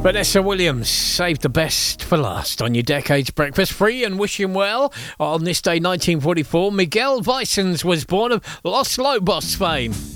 Vanessa Williams saved the best for last on your Decades Breakfast Free and wish him well. On this day, 1944, Miguel Vicens was born of Los Lobos fame.